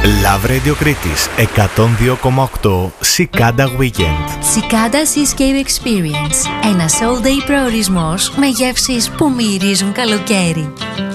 Love Radio Κρήτης 102,8 Cicada Weekend. Cicada Seascape Experience. Ένα all day προορισμός με γεύσεις που μυρίζουν καλοκαίρι.